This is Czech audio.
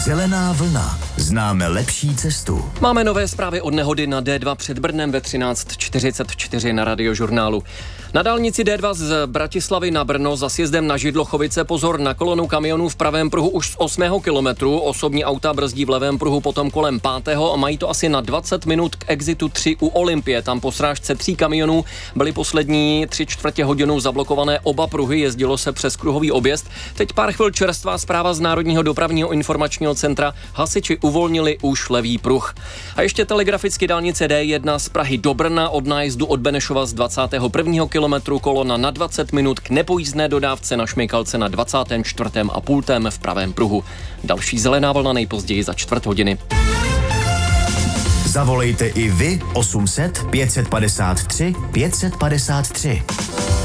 Zelená vlna. Známe lepší cestu. Máme nové zprávy od nehody na D2 před Brnem ve 13:44 na Radiožurnálu. Na dálnici D2 z Bratislavy na Brno za sjezdem na Židlochovice pozor na kolonu kamionů v pravém pruhu už z 8. kilometru. Osobní auta brzdí v levém pruhu potom kolem 5. a mají to asi na 20 minut k exitu 3 u Olympie. Tam po srážce 3 kamionů byly poslední 3/4 hodinu zablokované oba pruhy, jezdilo se přes kruhový objezd. Teď pár chvil čerstvá zpráva z Národního dopravního informačního centra. Hasiči uvolnili už levý pruh. A ještě telegraficky dálnice D1 z Prahy do Brna od nájezdu od Benešova z 21. kilometru kolona na 20 minut k nepojízdné dodávce na Šmejkalce na 24. a pultem v pravém pruhu. Další zelená vlna nejpozději za 4 hodiny. Zavolejte i vy 800 553 553.